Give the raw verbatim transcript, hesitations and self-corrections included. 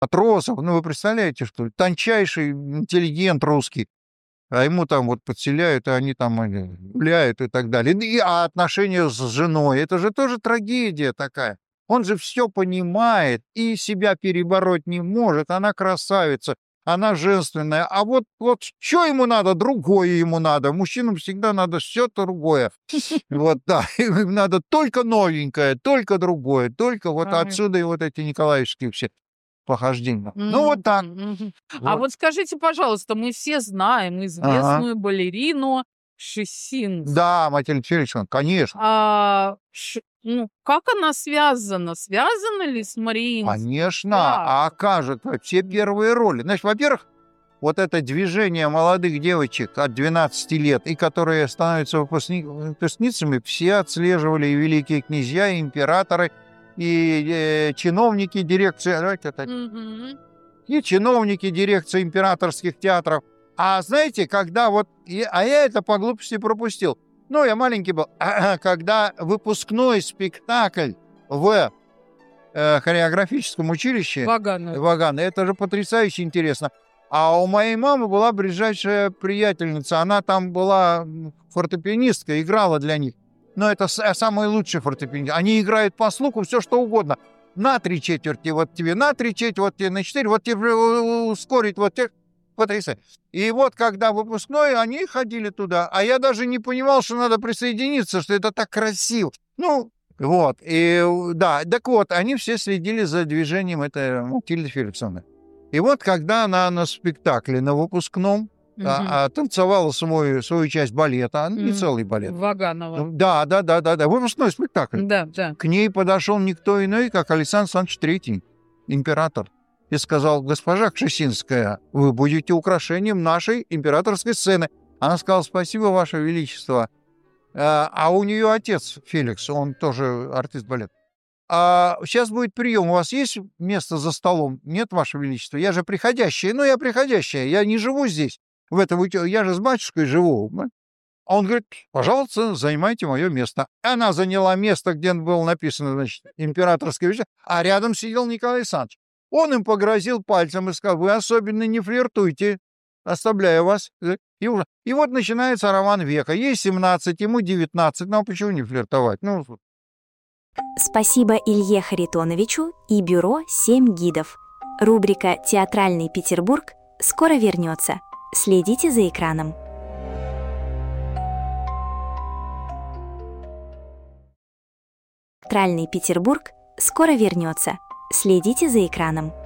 матросов. Ну, вы представляете, что ли? Тончайший интеллигент русский. А ему там вот подселяют, и они там э, гуляют и так далее. И, а отношения с женой, это же тоже трагедия такая. Он же все понимает и себя перебороть не может. Она красавица, она женственная. А вот, вот что ему надо? Другое ему надо. Мужчинам всегда надо все другое. Вот, да. Им надо только новенькое, только другое. Только вот отсюда и вот эти николаевские все похождения. Ну, вот так. Мгм. А Вот. вот скажите, пожалуйста, мы все знаем Ага. известную балерину Шесинскую. Да, Матильда Феликсовна, конечно. А, ш- ну, как она связана? Связана ли с Мариинским? Конечно. Как? А окажет все первые роли. Значит, во-первых, вот это движение молодых девочек от двенадцати лет, и которые становятся выпускни- выпускницами, все отслеживали и великие князья, и императоры, и э, чиновники дирекции, давайте это, Мгм. и чиновники дирекции императорских театров. А знаете, когда вот, и- а я это по глупости пропустил. Ну, я маленький был, когда выпускной спектакль в э, хореографическом училище Вагановой. Вагана, это же потрясающе интересно. А у моей мамы была ближайшая приятельница, она там была м, фортепианистка, играла для них. Но это с- самые лучшие фортепианисты. Они играют по слуху все, что угодно. На три четверти, вот тебе на три четверти, вот тебе на четыре, вот тебе у- ускорить, вот тебе потрясающе. И вот когда выпускной, они ходили туда, а я даже не понимал, что надо присоединиться, что это так красиво. Ну, вот, и э, да, так вот, они все следили за движением этой Матильды Феликсовны. И вот когда она на спектакле, на выпускном, Мгм. а, а, танцевала свой, свою часть балета, а не Мгм. целый балет. Ваганова. Ну, да, да, да, да, да, выпускной спектакль. Да, да. К ней подошел никто иной, как Александр Александрович Третий, император, и сказал: госпожа Кшесинская, вы будете украшением нашей императорской сцены. Она сказала: спасибо, ваше величество. А а у нее отец Феликс, он тоже артист балета. А сейчас будет прием, у вас есть место за столом? Нет, ваше величество, я же приходящая. Ну, я приходящая, я не живу здесь, в этом, уте- я же с батюшкой живу. А он говорит: пожалуйста, займайте мое место. Она заняла место, где было написано, значит, императорское вечер, а рядом сидел Николай Александрович. Он им погрозил пальцем и сказал: вы особенно не флиртуйте, оставляю вас. И, уже. И вот начинается роман века. Ей семнадцать, ему девятнадцать. Ну, а почему не флиртовать? Ну, Спасибо Илье Харитоновичу и бюро «Семь гидов». Рубрика «Театральный Петербург» скоро вернется. Следите за экраном. Театральный Петербург скоро вернется. Следите за экраном.